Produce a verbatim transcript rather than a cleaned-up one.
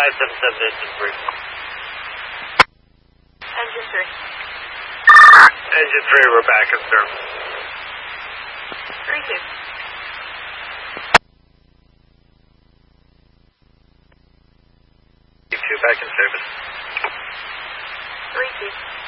five seven seven, engine three. Engine three. Engine three, we're back in service. three two. two back in service. three two.